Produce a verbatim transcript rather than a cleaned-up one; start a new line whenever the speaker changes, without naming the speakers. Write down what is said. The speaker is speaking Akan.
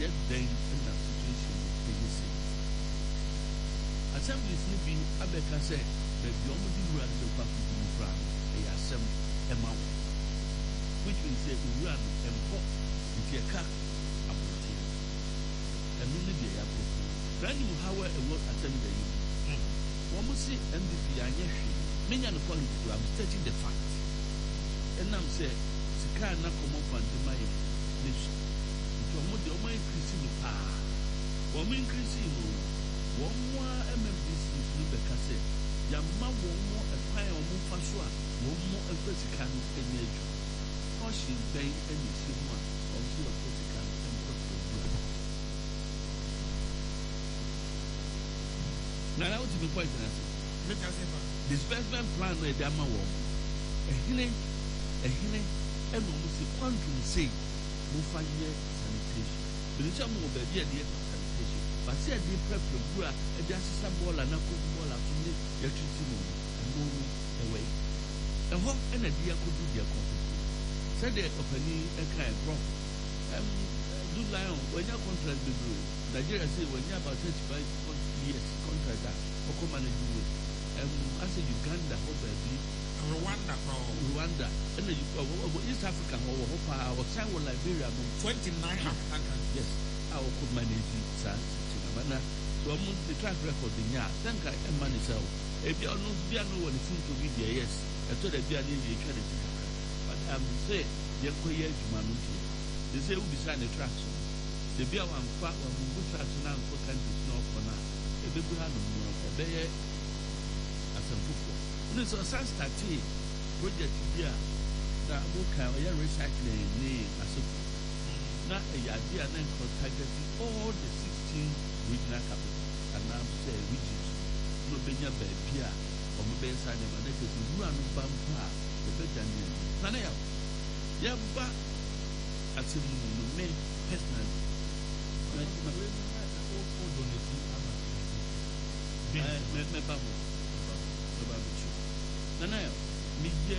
ɛyɛ dɛn ɛna situation ɛyɛ sɛ assemblies no bi abɛka sɛ baabi a wɔde wura no bɛkɔ akɔdi mu kora no ɛyɛ asɛm ɛma wo which means sɛ owura no ɛmpɔ nti ɛka abɔnten ɛno ne deɛ yɛabɔ brand new hawa ɛwɔ assembly yi wɔn mo se M D P anyɛ hwee menya no politics I'm stating the fact ɛnam sɛ sika na kɔmɔ fande ma yɛ ne so nti wɔn de wɔn increase no paa wɔn increase no wɔn mo a M M D C no bɛka sɛ yamma wɔn mo ɛkwan a wɔn fa so a wɔn mo ɛfɛ sika no ɛnyɛ adwuma ɔhyɛ bɛn ɛna esi mu a wɔn so ɛfɛ sika no ɛnkɔ so adwuma na na wɔn ti mi point na se disbursement plan no ɛde ama wɔn ɛhene ɛhene ɛna wɔn si quantum say mo fa yɛ sanitation bɛni sɛ mo wɔ baabi a ɛde yɛ sanitation basi ɛde pɛpɛ bu a ɛde asesa bɔɔla na kɔ bɔɔla to ne yɛtutu no ɛno no ɛwɔ yi ɛhɔ ɛna ɛde akɔdu deɛ kɔ sɛdeɛ ɔpanin ɛka ɛkorɔ ɛm do lion wɔnya contract bebree Nigeria say wɔnya about thirty five years contract a ɔkɔ manage wo ɛm asɛ Uganda hɔ baabi
Rwanda
Rwanda ɛna ɔwɔ East Africa hɔ wɔ hɔ paa ɔsan wɔ Liberia no
twenty nine African countries
yes a ɔkɔ manage saa na so I'm the track record in ya thank I am man itself if you are not be no one seem to be there yes I told the be an you can but I'm say you ko ye adwuma no tie they say we be sign the track so the be one fa one good track now for country no for now e be bra no no e be ye asamfufo no so san start project bia na mo kan o ye recycling ni asofo na e ya dia na target all the sixteen regional capital and now say regions no benya baby a o mo be nsa ne ma na kesu wura no bampa the better name na na ya ya ba atimu no me personally na ma we na o o donate ama me me babo babo na na ya mi